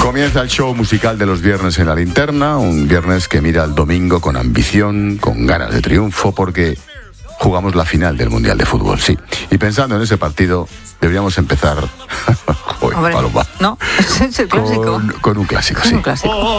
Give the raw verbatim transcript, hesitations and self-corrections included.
Comienza el show musical de los viernes en la linterna, un viernes que mira al domingo con ambición, con ganas de triunfo, porque jugamos la final del Mundial de Fútbol, sí. Y pensando en ese partido, deberíamos empezar Joder, Hombre, Paloma. no, es el clásico. Con, con un clásico, con sí. Un clásico.